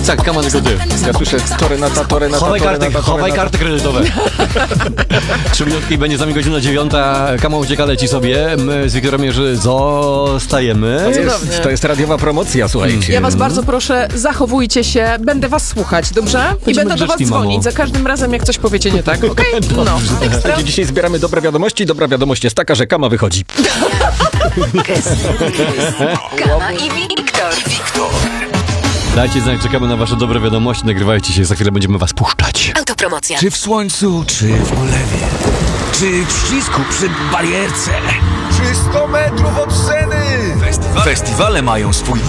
Tak, Kama, tylko ty. Ja słyszę torenata. Chowaj karty kredytowe. 3 minutki i będzie z nami godzina 9. Kama ucieka, leci sobie. My z Wiktorem Jerzy zostajemy. To jest radiowa promocja, słuchajcie. Ja was bardzo proszę, zachowujcie się, będę was słuchać, dobrze? I Będziemy będę do was grzeczni, mamo. dzwonić za każdym razem, jak coś powiecie nie tak, okej? No, ekstra. Słuchajcie, dzisiaj zbieramy dobre wiadomości. Dobra wiadomość jest taka, że Kama wychodzi. Kama i Wiktor. Dajcie znać, czekamy na wasze dobre wiadomości. Nagrywajcie się, za chwilę będziemy was puszczać. Autopromocja. Czy w słońcu, czy w ulewie, czy w ścisku przy barierce, czy 100 metrów od sceny. Festiwale mają swój